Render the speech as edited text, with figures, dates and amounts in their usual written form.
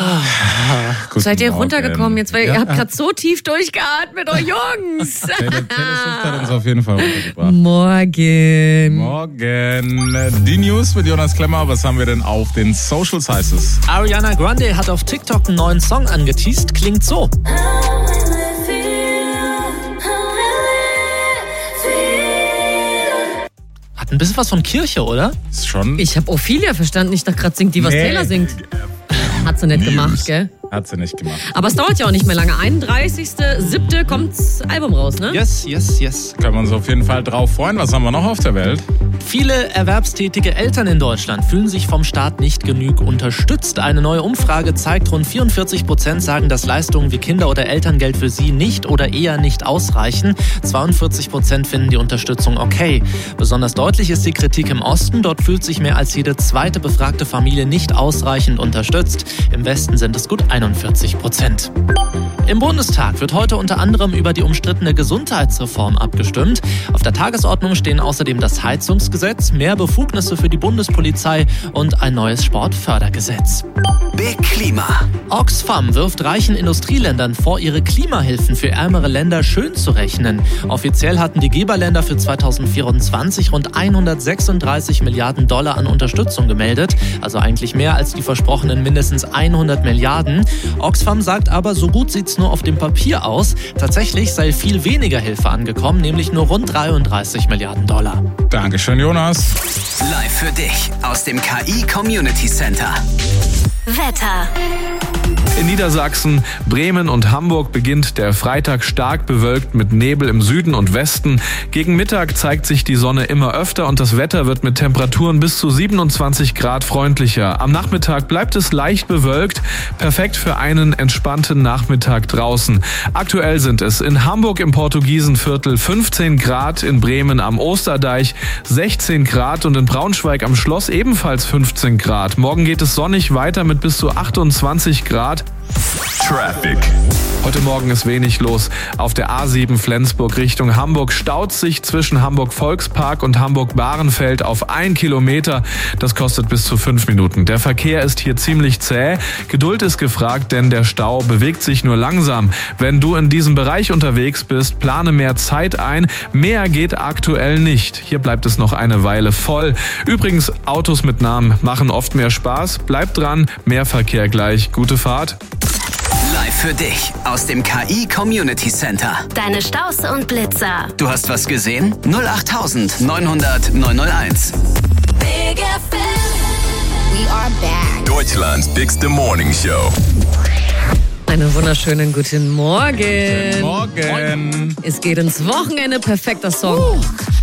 Seid ihr runtergekommen jetzt? Weil ihr habt gerade so tief durchgeatmet, oh Jungs. Taylor Swift hat uns auf jeden Fall runtergebracht. Morgen. Die News mit Jonas Klemmer. Was haben wir denn auf den Socials, heißt es? Ariana Grande hat auf TikTok einen neuen Song angeteast. Klingt so. Hat ein bisschen was von Kirche, oder? Ist schon. Ich habe Ophelia verstanden. Ich dachte gerade, singt die, was Taylor singt. Hat sie nicht gemacht, gell? Hat sie nicht gemacht. Aber es dauert ja auch nicht mehr lange. 31.07. kommt das Album raus, ne? Yes. Können wir uns auf jeden Fall drauf freuen. Was haben wir noch auf der Welt? Viele erwerbstätige Eltern in Deutschland fühlen sich vom Staat nicht genug unterstützt. Eine neue Umfrage zeigt, rund 44% sagen, dass Leistungen wie Kinder- oder Elterngeld für sie nicht oder eher nicht ausreichen. 42% finden die Unterstützung okay. Besonders deutlich ist die Kritik im Osten. Dort fühlt sich mehr als jede zweite befragte Familie nicht ausreichend unterstützt. Im Westen sind es gut 41%. Im Bundestag wird heute unter anderem über die umstrittene Gesundheitsreform abgestimmt. Auf der Tagesordnung stehen außerdem das Heizungsgesetz, mehr Befugnisse für die Bundespolizei und ein neues Sportfördergesetz. Big Klima. Oxfam wirft reichen Industrieländern vor, ihre Klimahilfen für ärmere Länder schön zu rechnen. Offiziell hatten die Geberländer für 2024 rund 136 Milliarden Dollar an Unterstützung gemeldet, also eigentlich mehr als die versprochenen mindestens 100 Milliarden. Oxfam sagt aber, so gut sieht's nur auf dem Papier aus. Tatsächlich sei viel weniger Hilfe angekommen, nämlich nur rund 33 Milliarden Dollar. Dankeschön, Jonas. Live für dich aus dem KI Community Center. Wetter. In Niedersachsen, Bremen und Hamburg beginnt der Freitag stark bewölkt mit Nebel im Süden und Westen. Gegen Mittag zeigt sich die Sonne immer öfter und das Wetter wird mit Temperaturen bis zu 27 Grad freundlicher. Am Nachmittag bleibt es leicht bewölkt, perfekt für einen entspannten Nachmittag draußen. Aktuell sind es in Hamburg im Portugiesenviertel 15 Grad, in Bremen am Osterdeich 16 Grad und in Braunschweig am Schloss ebenfalls 15 Grad. Morgen geht es sonnig weiter mit bis zu 28 Grad. Traffic. Heute Morgen ist wenig los. Auf der A7 Flensburg Richtung Hamburg staut sich zwischen Hamburg-Volkspark und Hamburg-Bahrenfeld auf 1 Kilometer. Das kostet bis zu 5 Minuten. Der Verkehr ist hier ziemlich zäh. Geduld ist gefragt, denn der Stau bewegt sich nur langsam. Wenn du in diesem Bereich unterwegs bist, plane mehr Zeit ein. Mehr geht aktuell nicht. Hier bleibt es noch eine Weile voll. Übrigens, Autos mit Namen machen oft mehr Spaß. Bleib dran, mehr Verkehr gleich. Gute Fahrt. Live für dich aus dem KI Community Center. Deine Staus und Blitzer. Du hast was gesehen? 08000 900 901. Big FM. We are back. Deutschlands bigste Morning Show. Einen wunderschönen guten Morgen. Morgen. Es geht ins Wochenende. Perfekter Song.